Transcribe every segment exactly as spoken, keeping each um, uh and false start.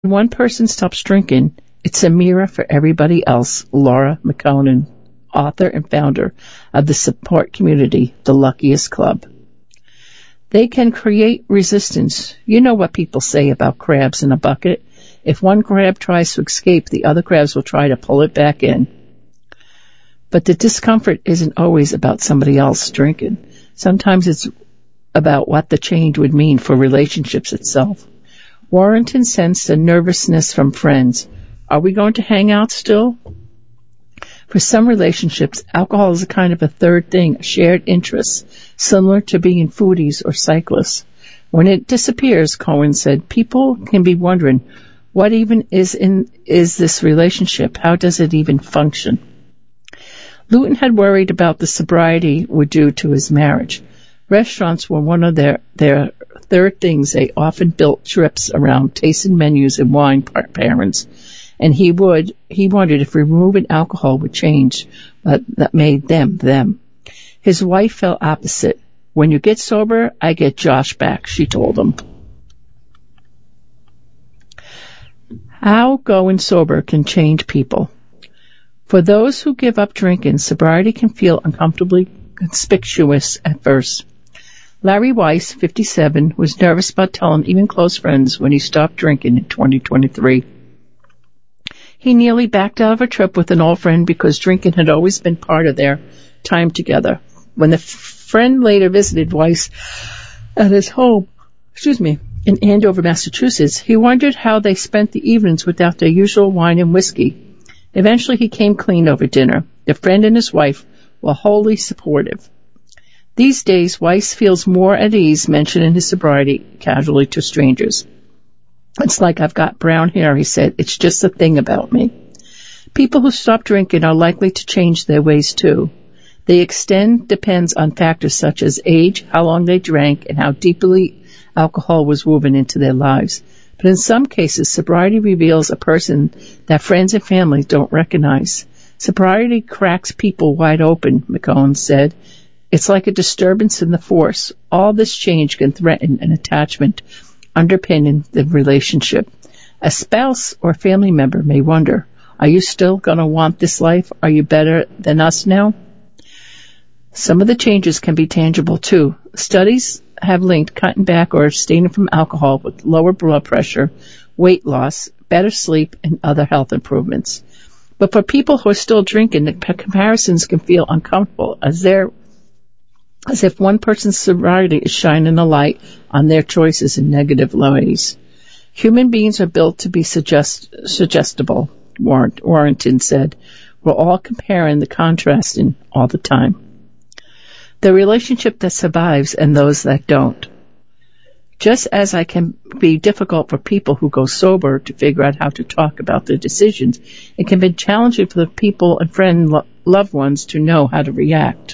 one person stops drinking, it's a mirror for everybody else. Laura McConan, author and founder of the support community, The Luckiest Club. They can create resistance. You know what people say about crabs in a bucket. If one crab tries to escape, the other crabs will try to pull it back in. But the discomfort isn't always about somebody else drinking. Sometimes it's about what the change would mean for relationships itself. Warrington sensed a nervousness from friends. Are we going to hang out still? For some relationships, alcohol is a kind of a third thing, a shared interest, similar to being foodies or cyclists. When it disappears, Cohen said, people can be wondering, what even is in is this relationship? How does it even function? Luton had worried about the sobriety would do to his marriage. Restaurants were one of their, their third things. They often built trips around tasting menus and wine pairings. And he would, he wondered if removing alcohol would change, but that made them, them. His wife felt opposite. When you get sober, I get Josh back, she told him. How going sober can change people. For those who give up drinking, sobriety can feel uncomfortably conspicuous at first. Larry Weiss, fifty-seven, was nervous about telling even close friends when he stopped drinking in twenty twenty-three. He nearly backed out of a trip with an old friend because drinking had always been part of their time together. When the f- friend later visited Weiss at his home, excuse me, in Andover, Massachusetts, he wondered how they spent the evenings without their usual wine and whiskey. Eventually he came clean over dinner. The friend and his wife were wholly supportive. These days, Weiss feels more at ease mentioning his sobriety casually to strangers. It's like I've got brown hair, he said. It's just a thing about me. People who stop drinking are likely to change their ways too. The extent depends on factors such as age, how long they drank, and how deeply alcohol was woven into their lives. But in some cases, sobriety reveals a person that friends and family don't recognize. Sobriety cracks people wide open, McCohen said. It's like a disturbance in the force. All this change can threaten an attachment underpinning the relationship. A spouse or family member may wonder, are you still going to want this life? Are you better than us now? Some of the changes can be tangible too. Studies have linked cutting back or abstaining from alcohol with lower blood pressure, weight loss, better sleep, and other health improvements. But for people who are still drinking, the comparisons can feel uncomfortable as they're as if one person's sobriety is shining a light on their choices in negative ways. Human beings are built to be suggest- suggestible, Warrant- Warrington said. We're all comparing the contrasting all the time. The relationship that survives and those that don't. Just as it can be difficult for people who go sober to figure out how to talk about their decisions, it can be challenging for the people and friend lo- loved ones to know how to react.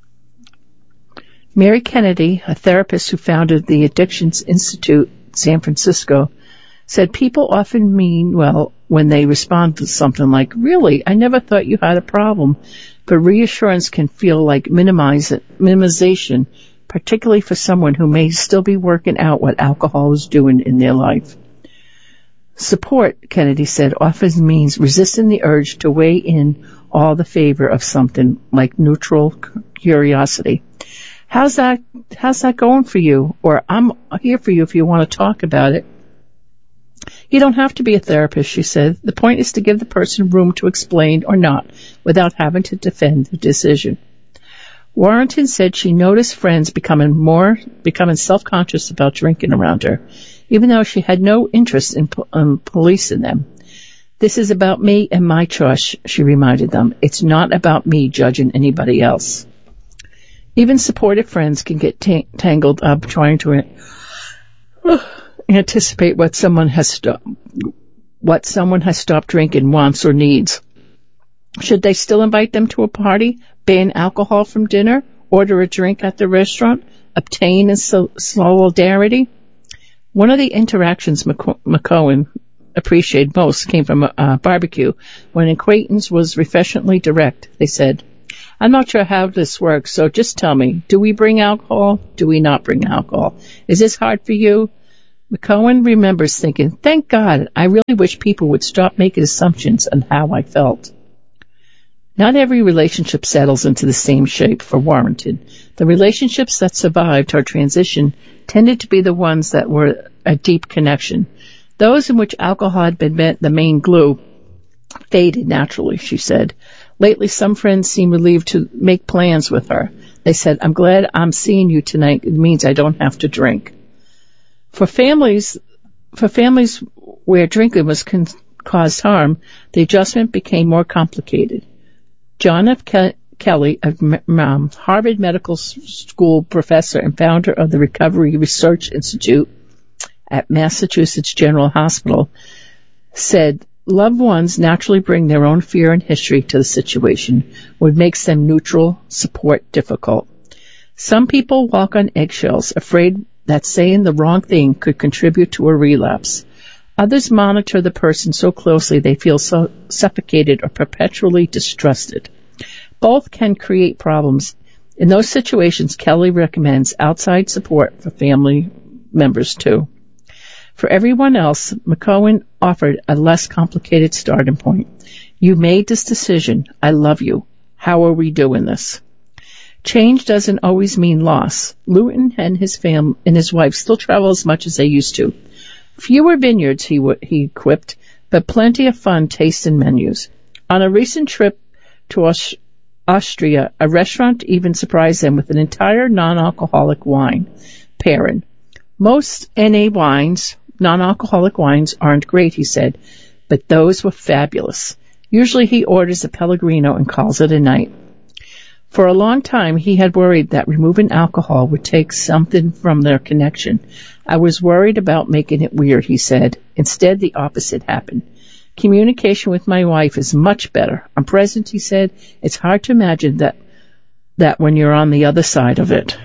Mary Kennedy, a therapist who founded the Addictions Institute in San Francisco, said people often mean well when they respond to something like, really, I never thought you had a problem. But reassurance can feel like minimize minimization, particularly for someone who may still be working out what alcohol is doing in their life. Support, Kennedy said, often means resisting the urge to weigh in all the favor of something like neutral curiosity. How's that, how's that going for you? Or I'm here for you if you want to talk about it. You don't have to be a therapist, she said. The point is to give the person room to explain or not without having to defend the decision. Warrington said she noticed friends becoming more, becoming self-conscious about drinking around her, even though she had no interest in, in policing them. This is about me and my choice, she reminded them. It's not about me judging anybody else. Even supportive friends can get t- tangled up trying to uh, anticipate what someone has sto- what someone has stopped drinking wants or needs. Should they still invite them to a party, ban alcohol from dinner, order a drink at the restaurant, obtain in so- solidarity? One of the interactions McC- McCohen appreciated most came from a, a barbecue when an acquaintance was refreshingly direct. They said, I'm not sure how this works, so just tell me, do we bring alcohol? Do we not bring alcohol? Is this hard for you? McCohen remembers thinking, thank God, I really wish people would stop making assumptions on how I felt. Not every relationship settles into the same shape for Warrington. The relationships that survived her transition tended to be the ones that were a deep connection. Those in which alcohol had been the main glue faded naturally, she said. Lately, some friends seemed relieved to make plans with her. They said, I'm glad I'm seeing you tonight. It means I don't have to drink. For families, for families where drinking was con- caused harm, the adjustment became more complicated. John F. Ke- Kelly, a um, Harvard Medical School professor and founder of the Recovery Research Institute at Massachusetts General Hospital, said loved ones naturally bring their own fear and history to the situation, what makes them neutral, support difficult. Some people walk on eggshells, afraid that saying the wrong thing could contribute to a relapse. Others monitor the person so closely they feel so suffocated or perpetually distrusted. Both can create problems. In those situations, Kelly recommends outside support for family members too. For everyone else, McCohen offered a less complicated starting point. You made this decision. I love you. How are we doing this? Change doesn't always mean loss. Luton and his fam and his wife still travel as much as they used to. Fewer vineyards, he, w- he quipped, but plenty of fun tasting menus. On a recent trip to Aus- Austria, a restaurant even surprised them with an entire non-alcoholic wine pairing. Most N A wines, non-alcoholic wines, aren't great, he said, but those were fabulous. Usually he orders a Pellegrino and calls it a night. For a long time, he had worried that removing alcohol would take something from their connection. I was worried about making it weird, he said. Instead, the opposite happened. Communication with my wife is much better. I'm present, he said. It's hard to imagine that, that when you're on the other side of it.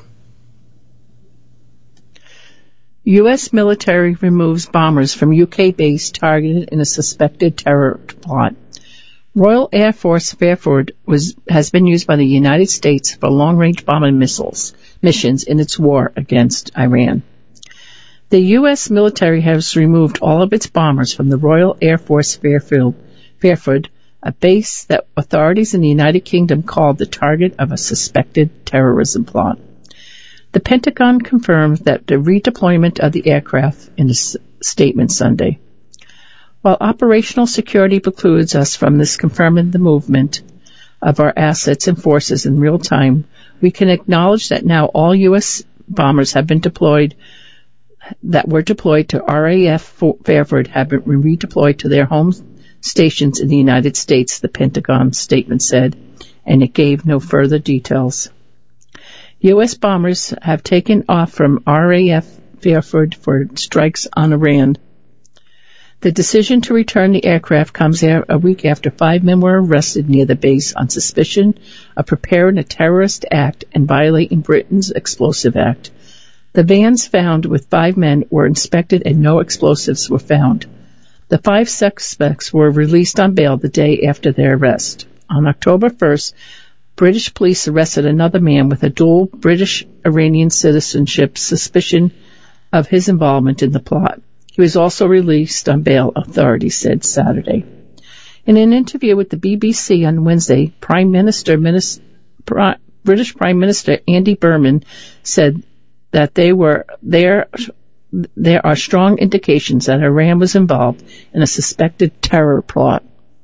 U S military removes bombers from U K base targeted in a suspected terror plot. Royal Air Force Fairford was, has been used by the United States for long-range bombing missiles missions in its war against Iran. The U S military has removed all of its bombers from the Royal Air Force Fairfield, Fairford, a base that authorities in the United Kingdom called the target of a suspected terrorism plot. The Pentagon confirmed that the redeployment of the aircraft in a s- statement Sunday. While operational security precludes us from this confirming the movement of our assets and forces in real time, we can acknowledge that now all U S bombers have been deployed that were deployed to R A F Fairford have been redeployed to their home stations in the United States, the Pentagon statement said, and it gave no further details. U S bombers have taken off from R A F Fairford for strikes on Iran. The decision to return the aircraft comes a week after five men were arrested near the base on suspicion of preparing a terrorist act and violating Britain's Explosive Act. The vans found with five men were inspected and no explosives were found. The five suspects were released on bail the day after their arrest. On October first, British police arrested another man with a dual British-Iranian citizenship suspicion of his involvement in the plot. He was also released on bail, authorities said Saturday. In an interview with the B B C on Wednesday, Prime Minister, Minis- Pri- British Prime Minister Andy Burnham said that they were there. There are strong indications that Iran was involved in a suspected terror plot.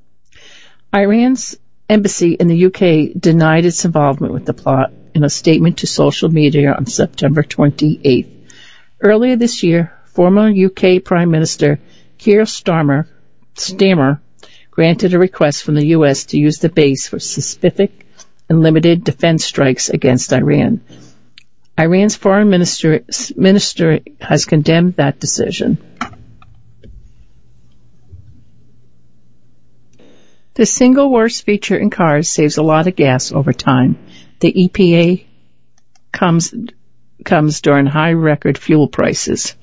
Iran's embassy in the U K denied its involvement with the plot in a statement to social media on September twenty-eighth. Earlier this year, former U K Prime Minister Keir Starmer, Starmer granted a request from the U S to use the base for specific and limited defense strikes against Iran. Iran's foreign minister, minister has condemned that decision. The single worst feature in cars saves a lot of gas over time. The E P A comes comes during high record fuel prices.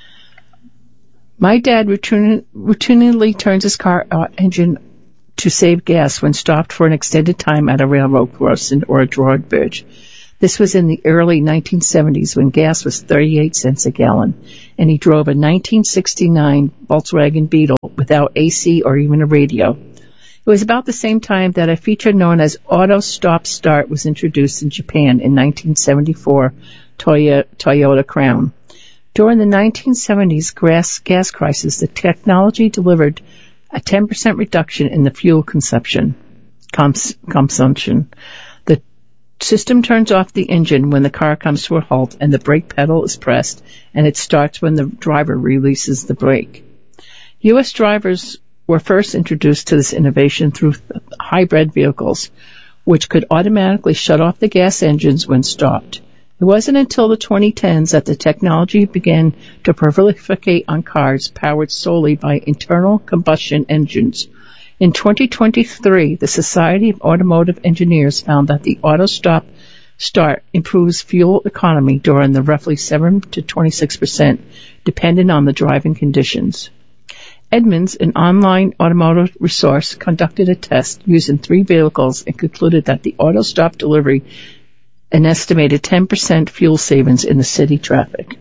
My dad routinely, routinely turns his car engine to save gas when stopped for an extended time at a railroad crossing or a drawbridge. This was in the early nineteen seventies when gas was thirty-eight cents a gallon, and he drove a nineteen sixty-nine Volkswagen Beetle without A C or even a radio. It was about the same time that a feature known as Auto Stop Start was introduced in Japan in nineteen seventy-four Toyota Crown. During the nineteen seventies gas, gas crisis, the technology delivered a ten percent reduction in the fuel consumption. Cons- consumption. The system turns off the engine when the car comes to a halt and the brake pedal is pressed, and it starts when the driver releases the brake. U S drivers were first introduced to this innovation through hybrid vehicles, which could automatically shut off the gas engines when stopped. It wasn't until the twenty tens that the technology began to proliferate on cars powered solely by internal combustion engines. In twenty twenty-three, the Society of Automotive Engineers found that the Auto Stop Start improves fuel economy during the roughly seven to twenty-six percent, depending on the driving conditions. Edmunds, an online automotive resource, conducted a test using three vehicles and concluded that the Auto Stop delivered an estimated ten percent fuel savings in the city traffic.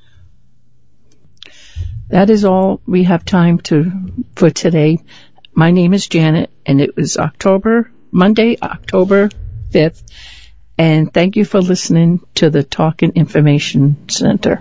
That is all we have time to for today. My name is Janet, and it was October, Monday, October fifth, and thank you for listening to the Talkin' Information Center.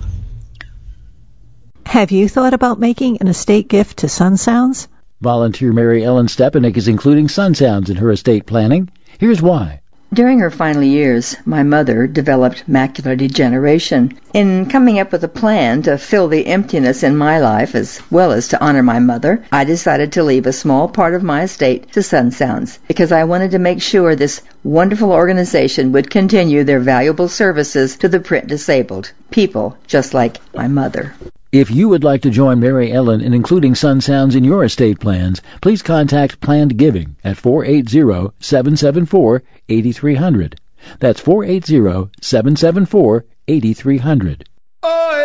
Have you thought about making an estate gift to Sun Sounds? Volunteer Mary Ellen Stepanek is including Sun Sounds in her estate planning. Here's why. During her final years, my mother developed macular degeneration. In coming up with a plan to fill the emptiness in my life as well as to honor my mother, I decided to leave a small part of my estate to Sun Sounds because I wanted to make sure this wonderful organization would continue their valuable services to the print disabled, people just like my mother. If you would like to join Mary Ellen in including Sun Sounds in your estate plans, please contact Planned Giving at four eight zero, seven seven four, eight three zero zero. That's four eight zero, seven seven four, eight three zero zero.